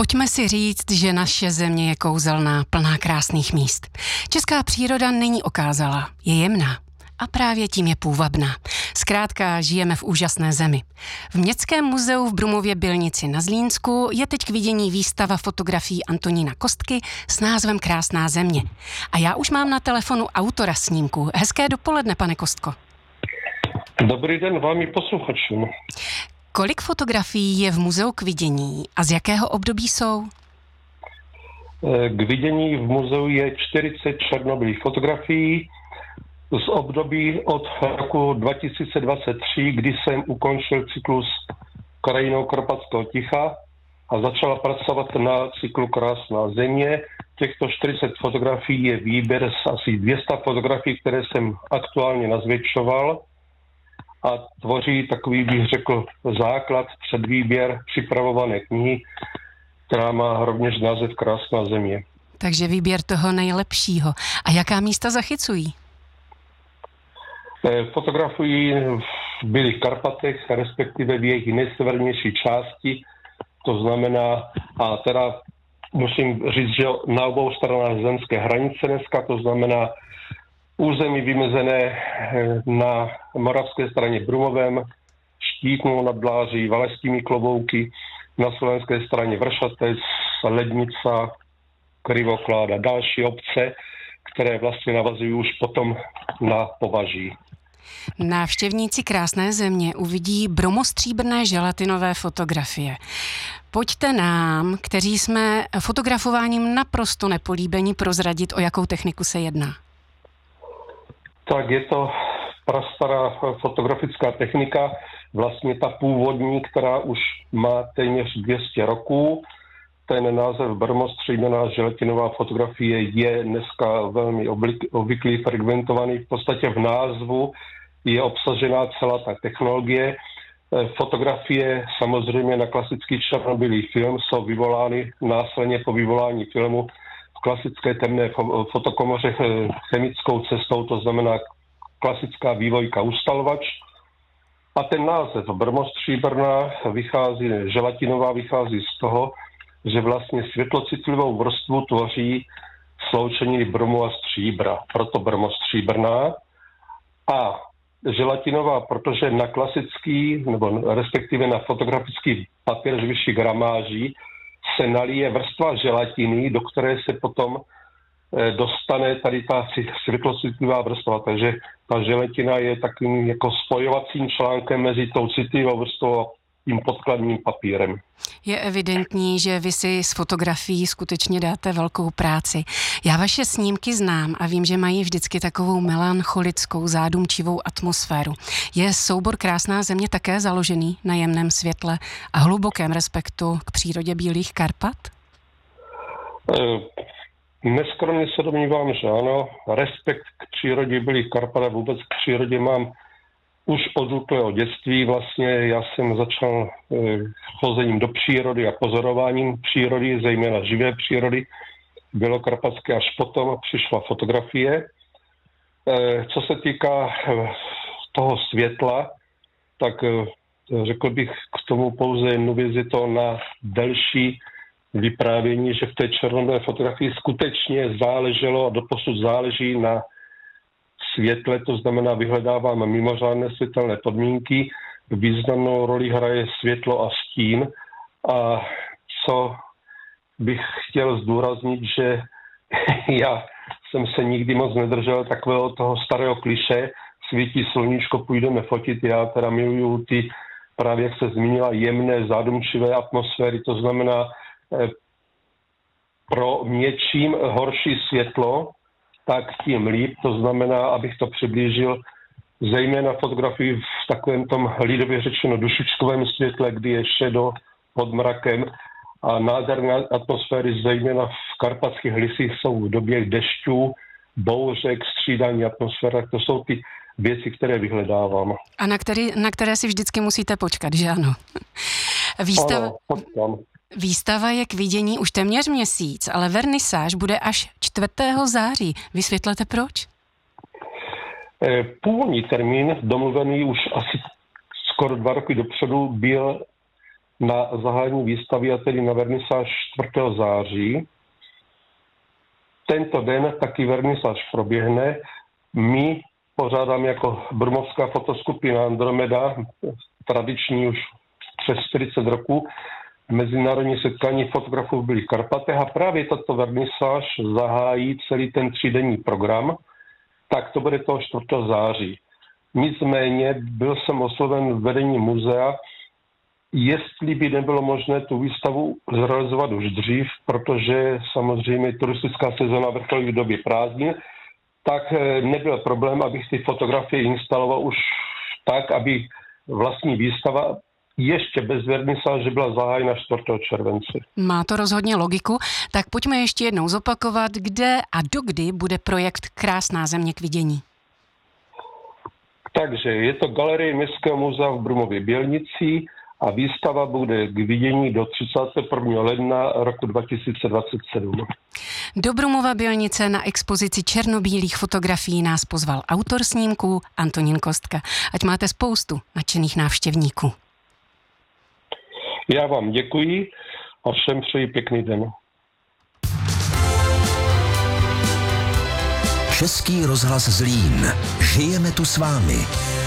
Pojďme si říct, že naše země je kouzelná, plná krásných míst. Česká příroda není okázalá, je jemná. A právě tím je půvabná. Zkrátka žijeme v úžasné zemi. V Městském muzeu v Brumově-Bylnici na Zlínsku je teď k vidění výstava fotografií Antonína Kostky s názvem Krásná země. A já už mám na telefonu autora snímku. Hezké dopoledne, pane Kostko. Dobrý den vám i posluchačům. Kolik fotografií je v muzeu k vidění a z jakého období jsou? K vidění v muzeu je 40 černobylých fotografií z období od roku 2023, kdy jsem ukončil cyklus Krajinou Karpatského Ticha a začala pracovat na cyklu Krásná země. Těchto 40 fotografií je výběr z asi 200 fotografií, které jsem aktuálně nazvětšoval a tvoří takový, bych řekl, základ, předvýběr připravované knihy, která má rovněž název Krásná země. Takže výběr toho nejlepšího. A jaká místa zachycují? Fotografují v Bílých Karpatech, respektive v jejich nejsevernější části. To znamená, a teda musím říct, že na obou stranách zemské hranice dneska, to znamená území vymezené na moravské straně Brumovem, Štítnou nad Bláří, Valašskými Klobouky, na slovenské straně Vršatec, Lednica, Krivoklát a další obce, které vlastně navazují už potom na Považí. Návštěvníci Krásné země uvidí bromostříbrné želatinové fotografie. Pojďte nám, kteří jsme fotografováním naprosto nepolíbení, prozradit, o jakou techniku se jedná. Tak je to prastará fotografická technika, vlastně ta původní, která už má téměř 200 roků. Ten název bromostříbrná želatinová fotografie je dneska velmi obvyklý, frekventovaný. V podstatě v názvu je obsažená celá ta technologie. Fotografie samozřejmě na klasický černobylý film jsou vyvolány následně po vyvolání filmu v klasické temné fotokomoře chemickou cestou, to znamená klasická vývojka ustalovač. A ten název bromostříbrná želatinová vychází z toho, že vlastně světlocitlivou vrstvu tvoří sloučeniny bromu a stříbra, proto bromostříbrná. A želatinová, protože na klasický, nebo respektive na fotografický papír s vyšší gramáží se nalije vrstva želatiny, do které se potom dostane tady ta světlocitlivá vrstva. Takže ta želatina je takovým jako spojovacím článkem mezi tou citlivou vrstvou a tím podkladním papírem. Je evidentní, že vy si s fotografií skutečně dáte velkou práci. Já vaše snímky znám a vím, že mají vždycky takovou melancholickou, zádumčivou atmosféru. Je soubor Krásná země také založený na jemném světle a hlubokém respektu k přírodě Bílých Karpat? Neskromně se domnívám, že ano. Respekt k přírodě Bílých Karpat a vůbec k přírodě mám už od útlého dětství. Vlastně já jsem začal chozením do přírody a pozorováním přírody, zejména živé přírody bělokarpatské, až potom přišla fotografie. Co se týká toho světla, tak řekl bych k tomu pouze jednu věc, je to na delší vyprávění, že v té černobylé fotografii skutečně záleželo a doposud záleží na světle, to znamená vyhledávám mimořádné světelné podmínky, významnou roli hraje světlo a stín a co bych chtěl zdůraznit, že já jsem se nikdy moc nedržel takového toho starého klišé, svítí sluníčko, půjdeme fotit, já teda miluju ty, právě jak se zmínila, jemné, zádumčivé atmosféry, to znamená pro mě čím horší světlo, tak tím líp, to znamená, abych to přiblížil, zejména fotografii v takovém tom lidově řečeno dušičkovém světle, kdy je šedo pod mrakem a nádherné atmosféry, zejména v karpatských lisích, jsou v době dešťů, bouřek, střídání atmosféry, to jsou ty věci, které vyhledávám. A na které si vždycky musíte počkat, že ano? Ano, počkám. Výstava je k vidění už téměř měsíc, ale vernisáž bude až 4. září. Vysvětlete proč? Původní termín, domluvený už asi skoro 2 roky dopředu, byl na zahájení výstavy, a tedy na vernisáž 4. září. Tento den taky vernisáž proběhne. My pořádáme jako brumovská fotoskupina Andromeda, tradiční už přes 40 roků, mezinárodní setkání fotografů byly v Karpatech a právě tato vernisáž zahájí celý ten 3denní program, tak to bude toho 4. září. Nicméně byl jsem osloven vedením muzea, jestli by nebylo možné tu výstavu zrealizovat už dřív, protože samozřejmě turistická sezóna vrcholí v době prázdnin, tak nebyl problém, abych ty fotografie instaloval už tak, aby vlastní výstava ještě bez vernisáže byla zahájena 4. července. Má to rozhodně logiku, tak pojďme ještě jednou zopakovat, kde a dokdy bude projekt Krásná země k vidění. Takže je to Galerie Městského muzea v Brumově Bělnici a výstava bude k vidění do 31. ledna roku 2027. Do Brumova Bělnice na expozici černobílých fotografií nás pozval autor snímků Antonín Kostka. Ať máte spoustu nadšených návštěvníků. Já vám děkuji a všem přeji pěkný den. Český rozhlas Zlín. Žijeme tu s vámi.